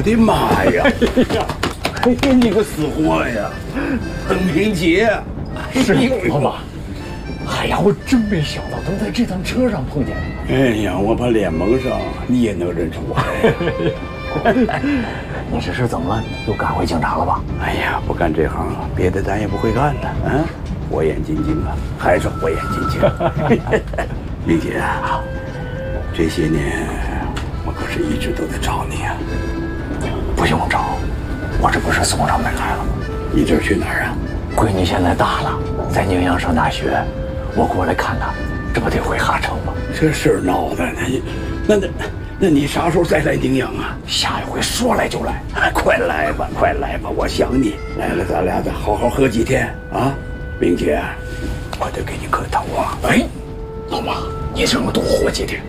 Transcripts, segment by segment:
的妈呀！哎呀，你个死货呀，邓平杰！ 是老马。哎呀，我真没想到能在这趟车上碰见你。 哎呀，我把脸蒙上，你也能认出我来。 你这是怎么了？又赶回警察了吧？ 哎呀，不干这行，别的咱也不会干的啊！火眼金睛啊，还是火眼金睛。冰姐啊，这些年我可是一直都在找你啊。 不用找，我这不是送上门来了吗？ 你这去哪儿啊？ 闺女现在大了，在宁阳上大学，我过来看她，这不得回哈城吗？ 这事儿闹的，那你啥时候再来宁阳啊？ 下一回说来就来。 快来吧，快来吧，我想你。来了，咱俩再好好喝几天啊！冰姐，我得给你磕头啊！ 哎，老马，你让我多活几天。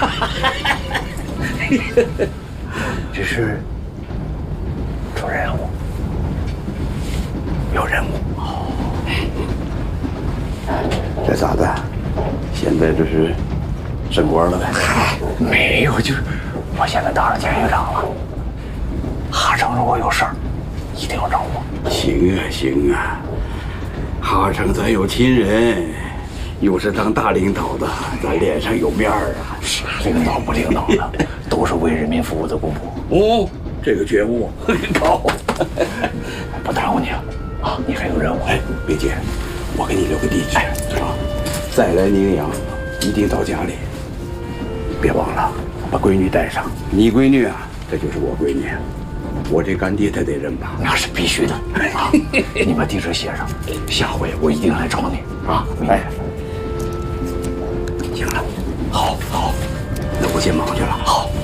这是出任务， 有任务。这咋的？现在这是升官了呗？ 没有，就是我现在当上检狱长了。哈城如果有事儿，一定要找我。 行啊，行啊。哈城咱有亲人，又是当大领导的，咱脸上有面儿啊。 是领导不领导的，都是为人民服务的公仆。 哦，这个觉悟很高。 不耽误你了啊！你还有任务。 哎，冰姐，我给你留个地址，是吧？再来宁阳，一定到家里，别忘了把闺女带上。你闺女啊，这就是我闺女，我这干爹他得认吧？ 那是必须的啊！你把地址写上，下回我一定来找你啊！明白？ 行了， 好， 那我先忙去了。 好。